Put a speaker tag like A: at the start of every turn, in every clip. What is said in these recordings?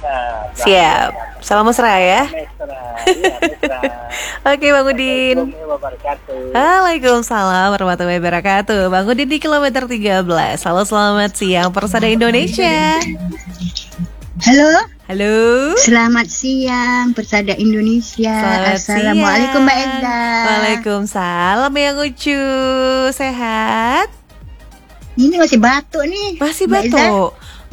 A: Siap. Salam mesra ya.
B: Mesra. Iya, mesra.
A: Oke, Bang Udin.
B: Assalamualaikum wabarakatuh.
A: Waalaikumsalam warahmatullahi wabarakatuh. Bang Udin di kilometer 13. Halo, selamat siang Persada Indonesia.
C: Halo.
A: Halo.
C: Selamat siang Persada Indonesia.
A: Selamat
C: Assalamualaikum
A: siang.
C: Mbak Eza.
A: Waalaikumsalam yang lucu. Sehat?
C: Ini masih batuk nih.
A: Masih
C: Mbak Eza.
A: batuk.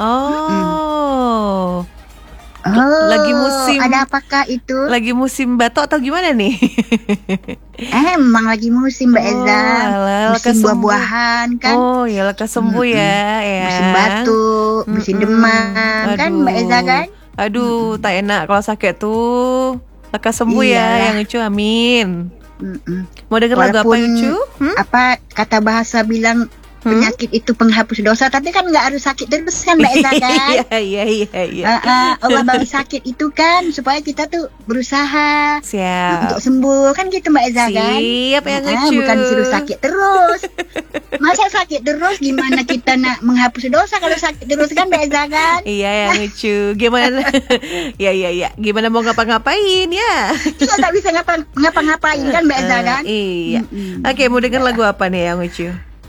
A: Oh.
C: Oh,
A: Lagi musim.
C: Ada apakah itu?
A: Lagi musim batuk atau gimana nih?
C: Emang lagi musim Mbak Eza.
A: Alah,
C: Musim buah-buahan kan.
A: Oh, ya lekas sembuh ya.
C: Musim batuk, musim demam kan Mbak Eza kan?
A: Aduh, tak enak kalau sakit tuh. Lekas sembuh ya, yang lucu, amin. Mau denger lagu apa, lucu?
C: Apa kata bahasa bilang penyakit itu penghapus dosa, tapi kan nggak harus sakit terus kan Mbak Eza kan?
A: Iya.
C: Allah bagi sakit itu kan supaya kita tuh berusaha
A: Siap.
C: untuk sembuh kan gitu Mbak Eza kan?
A: Siap yang lucu.
C: Bukan disuruh sakit terus. Masa sakit terus gimana kita nak menghapus dosa kalau sakit terus kan Mbak Eza kan?
A: Iya yang lucu. Gimana? Iya. Gimana mau ngapa-ngapain ya?
C: Kita tak bisa ngapa-ngapain kan Mbak Eza kan?
A: Iya. Oke, mau denger lagu apa nih yang lucu?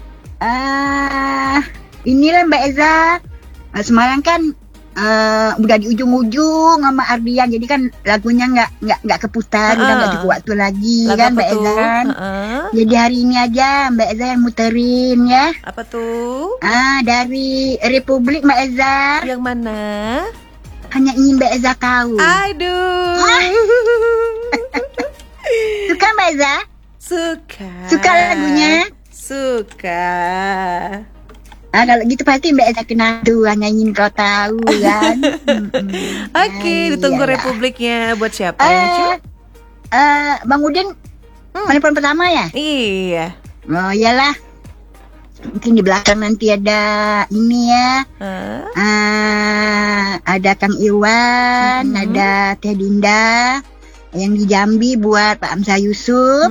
C: Inilah Mbak Eza, semalam kan udah di ujung-ujung sama Ardian, jadi kan lagunya nggak keputar, udah nggak cukup waktu lagi lagu kan Mbak Eza kan. Jadi hari ini aja Mbak Eza yang muterin ya.
A: Apa tuh?
C: Dari Republik Mbak Eza.
A: Yang mana?
C: Hanya ingin Mbak Eza tahu.
A: Aduh.
C: Suka Mbak Eza? Suka lagunya?
A: Suka.
C: Kalau gitu pasti Mbak Eza kenal tuh, hanya ingin kau tahu kan.
A: Oke, ditunggu Republiknya buat siapa ya?
C: Bang Udin telepon pertama ya?
A: Iya.
C: Oh iyalah. Mungkin di belakang nanti ada ini ya. Ada Kang Irwan, ada Teh Dinda. Yang di Jambi buat Pak Amsa Yusuf.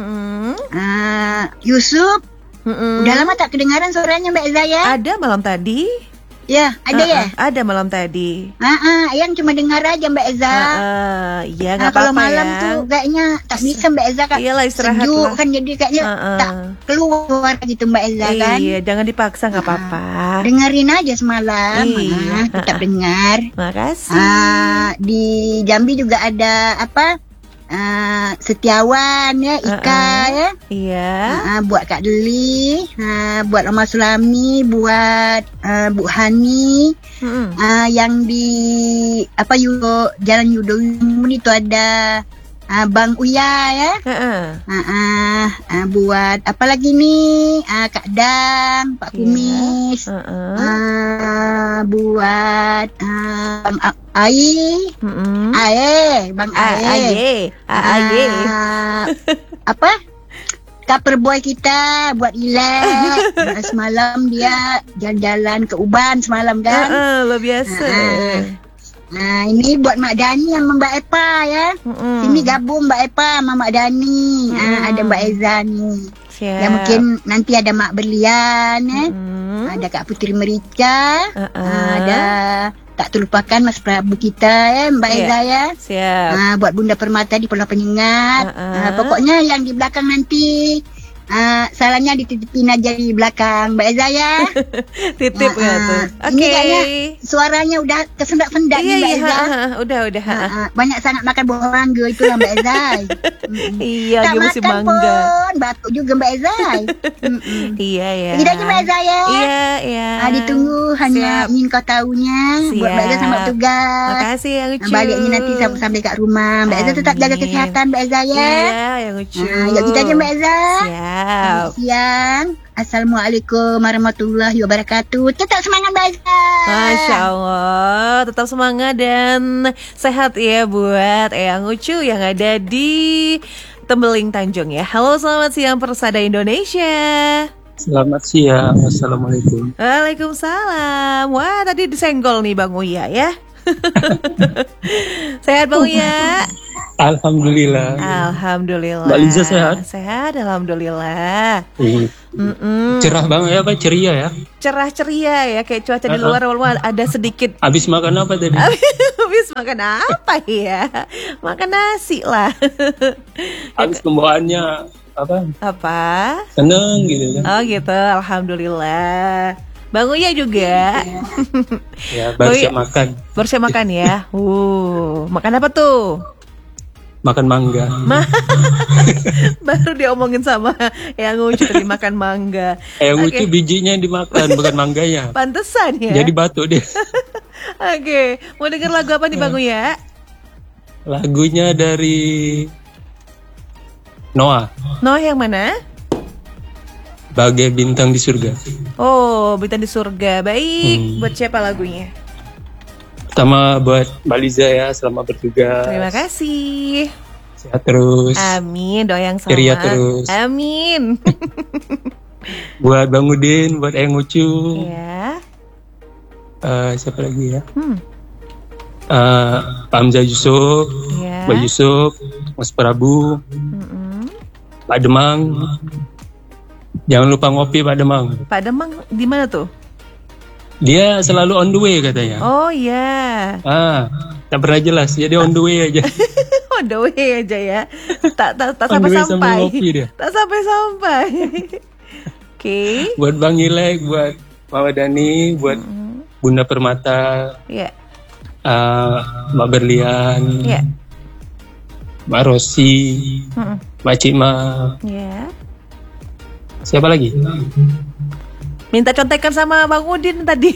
C: Yusuf. Udah lama tak kedengaran suaranya Mbak Eza ya?
A: Ada malam tadi.
C: Ya, ada ya?
A: Ada malam tadi.
C: Yang cuma dengar aja Mbak Eza.
A: Iya, nggak apa-apa
C: kalau malam
A: ya.
C: tuh kayaknya tak bisa Mbak Eza kan.
A: Iyalah, istirahat
C: sejuk
A: lah.
C: kan, jadi kayaknya tak keluar gitu Mbak Eza kan.
A: Iya, jangan dipaksa, nggak apa-apa.
C: Dengerin aja semalam.
A: Iya.
C: Tetap dengar.
A: Makasih.
C: Di Jambi juga ada apa? Setiawan ya, Ika ya.
A: Iya.
C: Buat Kak Deli, buat Oma Sulami, buat Bu Hani. Yang di apa Jalan Yudo itu ada Bang Uya ya. Buat apa lagi nih? Kak Dang, Pak Kumis. Buat Bang Ai. Bang Ae. Apa? Cover boy kita buat Ilek. Semalam dia jalan-jalan ke Uban semalam kan.
A: Luar biasa.
C: Nah ini buat Mak Dani sama Mbak Epa ya. Sini gabung Mbak Epa sama Mak Dani. Ada Mbak Eza nih. Ya mungkin nanti ada Mak Berlian ya. Ada Kak Putri Merica. Ada tak terlupakan Mas Prabu kita ya, Mbak Eza ya.
A: Siap.
C: Buat Bunda Permata di Pulau Penyengat. Pokoknya yang di belakang nanti salahnya dititipin aja di belakang Mbak Eza ya.
A: Titip ya tuh.
C: Ini kayaknya suaranya udah kesendak-sendak nih Mbak Eza.
A: Udah.
C: Banyak sangat makan buah mangga itulah Mbak Eza.
A: Iya,
C: tak
A: dia mesti
C: makan
A: mangga.
C: Pun batuk juga Mbak Eza.
A: Iya ya.
C: Kita aja Mbak Eza ya.
A: Iya.
C: Ditunggu hanya ingin kau tahunya. Buat Mbak Eza sama tugas.
A: Makasih yang lucu.
C: Baliknya nanti sampai kat rumah. Mbak Eza tetap jaga kesehatan Mbak Eza ya.
A: Iya, yang lucu.
C: Yuk kita aja Mbak Eza.
A: Siap.
C: Selamat siang. Assalamualaikum warahmatullahi wabarakatuh. Tetap semangat Mbak Eza.
A: Masya Allah, tetap semangat dan sehat ya buat Eyang Ucu yang ada di Tembeling Tanjung ya. Halo, selamat siang Persada Indonesia.
B: Selamat siang. Assalamualaikum.
A: Waalaikumsalam. Wah, tadi disenggol nih Bang Uya ya. Sehat Bang Uya?
B: Alhamdulillah.
A: Alhamdulillah.
B: Mbak Liza sehat?
A: Sehat, alhamdulillah.
B: Cerah banget ya, Pak, ceria ya.
A: Cerah ceria ya, kayak cuaca di luar walaupun ada sedikit.
B: Habis makan apa tadi?
A: Habis makan apa ya? Makan nasi lah.
B: Habis pembawaannya
A: Apa?
B: Seneng gitu kan.
A: Oh gitu, alhamdulillah. Bang Uya juga.
B: Ya, baru siap makan.
A: Baru siap makan ya. Makan apa tuh?
B: Makan mangga.
A: Baru diomongin sama yang lucu tadi makan mangga.
B: Yang lucu bijinya yang dimakan, bukan mangganya.
A: Pantesan ya.
B: Jadi batuk dia.
A: Oke, mau denger lagu apa nih Bang Uya?
B: Lagunya dari Noah.
A: Noah yang mana?
B: Bagai bintang di surga.
A: Oh, bintang di surga. Baik, buat siapa lagunya?
B: Pertama buat Mbak Liza ya, selamat bertugas.
A: Terima kasih.
B: Sehat terus.
A: Amin, doa yang sama.
B: Ceria terus.
A: Amin.
B: Buat Bang Udin, buat Eyang Ucu.
A: Ya.
B: Siapa lagi ya? Pak Hamzah Yusuf,
A: Ya.
B: Mbak Yusuf, Mas Prabu, Pak Demang. Jangan lupa ngopi Pak Demang.
A: Pak Demang di mana tuh?
B: Dia selalu on the way katanya.
A: Oh iya.
B: Tak pernah jelas. Jadi on the way aja.
A: On the way aja ya. Tak
B: On the way sambil
A: sampai.
B: ngopi dia.
A: Tak sampai. Oke.
B: Buat Bang Ilek, buat Mama Dani, buat Bunda Permata,
A: Ya.
B: Mbak Berlian,
A: Ya.
B: Mbak Rosi, Mbak Cima.
A: Ya.
B: Siapa lagi?
A: Minta contekan sama Bang Udin tadi.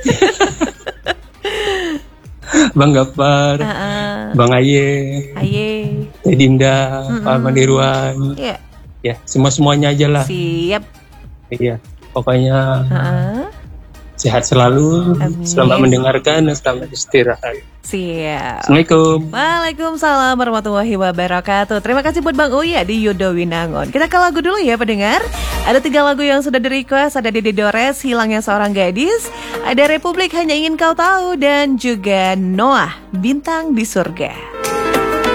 B: Bang Gapar, Bang Aye, Teh Dinda, Pak Mandirwan.
A: Iya.
B: Ya, semuanya aja lah.
A: Siap.
B: Iya, pokoknya sehat selalu.
A: Amin.
B: Selamat mendengarkan dan selamat istirahat.
A: Siap.
B: Assalamualaikum.
A: Waalaikumsalam warahmatullahi wabarakatuh. Terima kasih buat Bang Uya di Yudo Winangun. Kita ke lagu dulu ya pendengar. Ada 3 lagu yang sudah di-request. Ada Dede Dores, Hilangnya Seorang Gadis. Ada Republik Hanya Ingin Kau Tahu. Dan juga Noah, Bintang di Surga.